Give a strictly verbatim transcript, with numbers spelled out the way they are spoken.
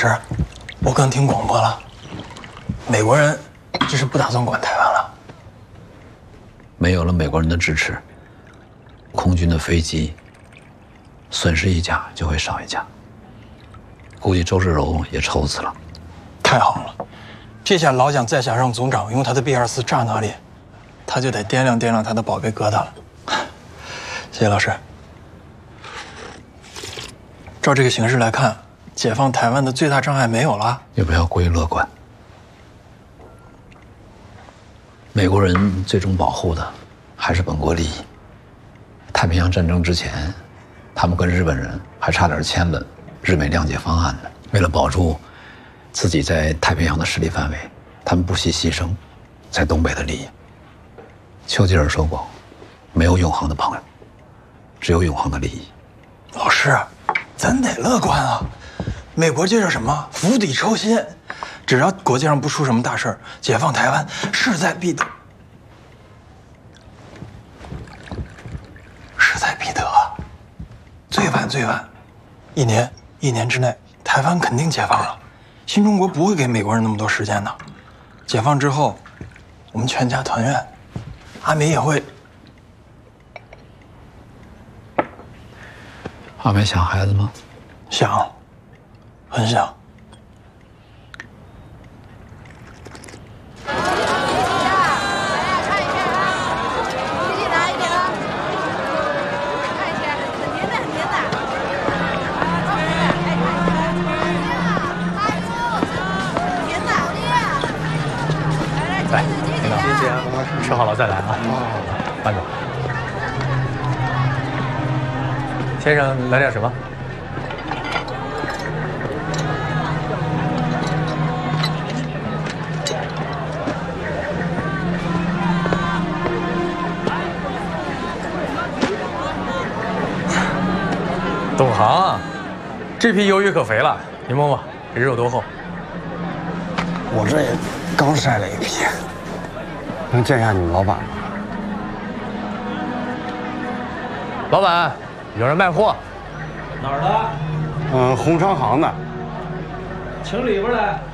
师，我刚听广播了，美国人这是不打算管台湾了。 没有了美国人的支持，空军的飞机损失一架就会少一架。估计周志柔也抽死了。 太好了，这下老蒋再想让总长用他的 B 二四炸那里，他就得掂量掂量他的宝贝疙瘩了。谢谢老师。照这个形势来看，解放台湾的最大障碍没有了。 要不要过于乐观？美国人最终保护的还是本国利益。太平洋战争之前，他们跟日本人还差点签了日美谅解方案呢。为了保住自己在太平洋的势力范围，他们不惜牺牲在东北的利益。丘吉尔说过，没有永恒的朋友，只有永恒的利益。 老师，咱得乐观啊！美国这叫什么？釜底抽薪。只要国际上不出什么大事儿，解放台湾势在必得。势在必得，最晚最晚，一年一年之内，台湾肯定解放了。新中国不会给美国人那么多时间的。解放之后，我们全家团圆，阿美也会。 阿美想孩子吗？ 想，很想。 吃好了再来啊！慢走。先生，来点什么？懂行啊！这批鱿鱼可肥了，您摸摸，这肉多厚？ 我这也刚筛了一批。能见一下你们老板吗？ 老板，有人卖货。 哪儿的？ 嗯，红商行的。 请里边来。